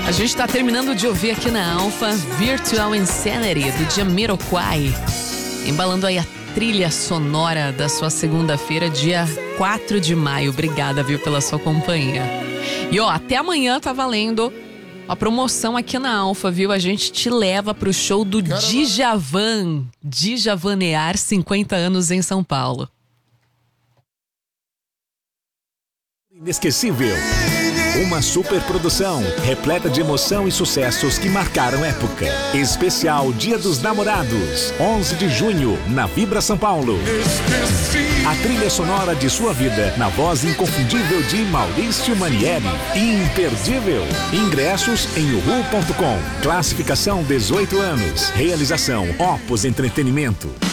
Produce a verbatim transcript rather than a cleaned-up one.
A gente tá terminando de ouvir aqui na Alfa Virtual Insanity, do Jamiroquai. Embalando aí a trilha sonora da sua segunda-feira, dia quatro de maio. Obrigada, viu, pela sua companhia. E ó, até amanhã tá valendo a promoção aqui na Alfa, viu? A gente te leva pro show do Djavan, Djavanear, cinquenta anos em São Paulo. Inesquecível. Uma superprodução repleta de emoção e sucessos que marcaram época. Especial Dia dos Namorados, onze de junho, na Vibra São Paulo. A trilha sonora de sua vida, na voz inconfundível de Maurício Manieri. Imperdível. Ingressos em uhu ponto com. Classificação dezoito anos. Realização Opus Entretenimento.